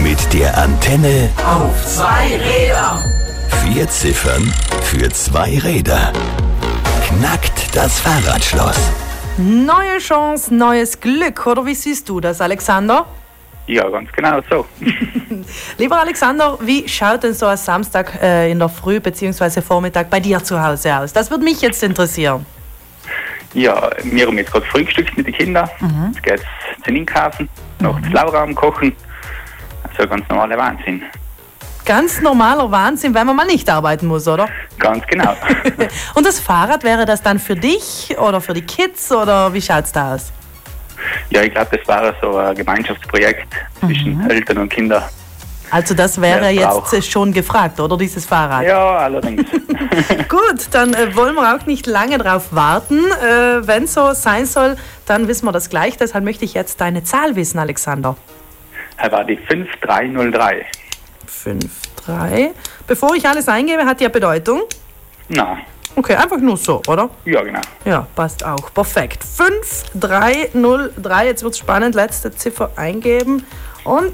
Mit der Antenne Auf 2 Räder. 4 Ziffern für 2 Räder. Knackt das Fahrradschloss. Neue Chance, neues Glück, oder wie siehst du das, Alexander? Ja, ganz genau so. Lieber Alexander, wie schaut denn so ein Samstag in der Früh bzw. Vormittag bei dir zu Hause aus? Das würde mich jetzt interessieren. Ja, wir haben jetzt gerade frühstückt mit den Kindern. Jetzt geht's zum Einkaufen, noch das Lauraum kochen. Also ganz normaler Wahnsinn. Ganz normaler Wahnsinn, wenn man mal nicht arbeiten muss, oder? Ganz genau. Und das Fahrrad, wäre das dann für dich oder für die Kids oder wie schaut's da aus? Ja, ich glaube, das war so ein Gemeinschaftsprojekt zwischen Eltern und Kindern. Also das wäre Ja, braucht. jetzt schon gefragt, oder, dieses Fahrrad? Ja, allerdings. Gut, dann wollen wir auch nicht lange drauf warten. Wenn so sein soll, dann wissen wir das gleich. Deshalb möchte ich jetzt deine Zahl wissen, Alexander. Das war die 5303. 5-3. Bevor ich alles eingebe, hat die ja Bedeutung? Na, Okay, einfach nur so, oder? ja genau. Ja, passt auch. Perfekt. 5303. Jetzt wird's spannend. Letzte Ziffer eingeben. Und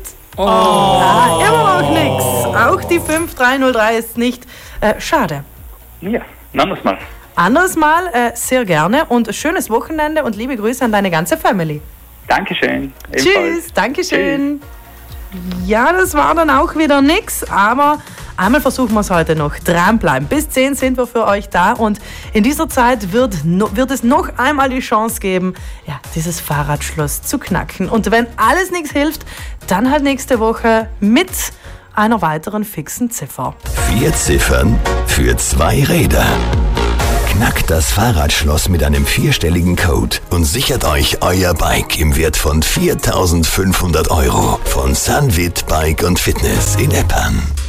immer noch nichts. Auch die 5303 ist nicht. Schade. Ja, dann muss mal. Anderes Mal sehr gerne und schönes Wochenende und liebe Grüße an deine ganze Family. Dankeschön. Ebenfalls. Tschüss, Dankeschön. Ja, das war dann auch wieder nix, aber einmal versuchen wir es heute noch. Dranbleiben. Bis 10 sind wir für euch da und in dieser Zeit wird es noch einmal die Chance geben, ja, dieses Fahrradschloss zu knacken. Und wenn alles nichts hilft, dann halt nächste Woche mit einer weiteren fixen Ziffer. 4 Ziffern für 2 Räder. Knackt das Fahrradschloss mit einem 4-stelligen Code und sichert euch euer Bike im Wert von 4.500 € von Sunwit Bike und Fitness in Eppern.